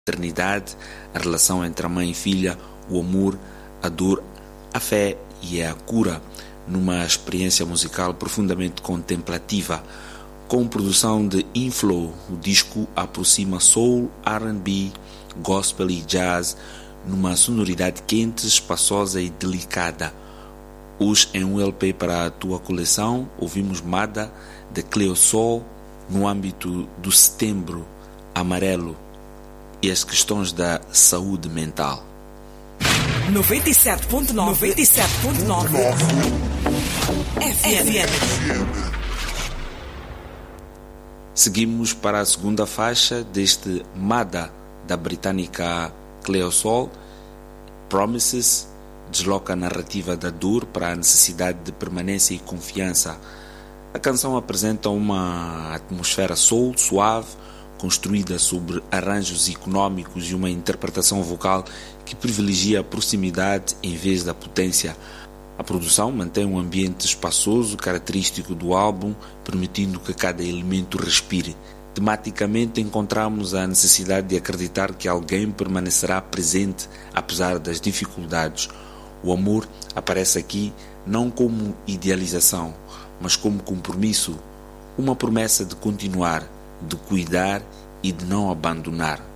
maternidade, a relação entre a mãe e filha, o amor, a dor, a fé e a cura, numa experiência musical profundamente contemplativa. Com produção de Inflow, o disco aproxima soul, R&B, gospel e jazz numa sonoridade quente, espaçosa e delicada. Hoje, em um LP para a tua coleção, ouvimos Mada, de Cleo Sol, no âmbito do Setembro Amarelo e as questões da saúde mental. 97.9 FM. Seguimos para a segunda faixa deste Mada, da britânica Cleo Sol. Promises desloca a narrativa da dor para a necessidade de permanência e confiança. A canção apresenta uma atmosfera soul, suave, construída sobre arranjos econômicos e uma interpretação vocal que privilegia a proximidade em vez da potência. A produção mantém um ambiente espaçoso característico do álbum, permitindo que cada elemento respire. Tematicamente, encontramos a necessidade de acreditar que alguém permanecerá presente apesar das dificuldades. O amor aparece aqui não como idealização, mas como compromisso, uma promessa de continuar, de cuidar e de não abandonar.